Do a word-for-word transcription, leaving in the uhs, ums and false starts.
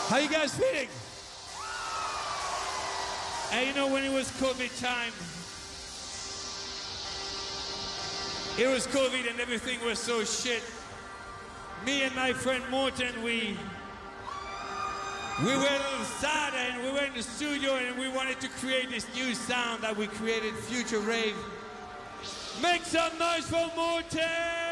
How you guys feeling? And you know, when it was COVID time, it was COVID and everything was so shit. Me and my friend Morten, we we were a little sad and we went in the studio and we wanted to create this new sound that we created, Future Rave. Make some noise for Morten!